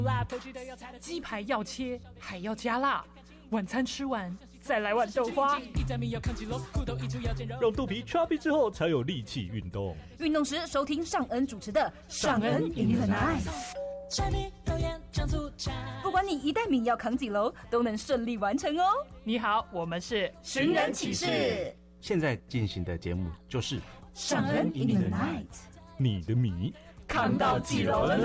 鸡排要切还要加辣，晚餐吃完再来碗豆花， 让肚皮 chubby 之后才有力气运动。 运动时收听尚恩主持的尚恩 in the night。不管你一袋米要扛几楼，都能顺利完成哦。 你好，我们是寻人启事。 现在进行的节目就是尚恩 in the night。 你的米扛到几楼了呢？